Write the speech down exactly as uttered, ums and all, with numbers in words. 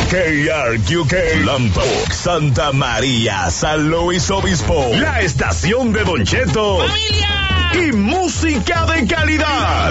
K R Q K, Lambok, Santa María, San Luis Obispo, la estación de Don Cheto. ¡Familia! Y música de calidad.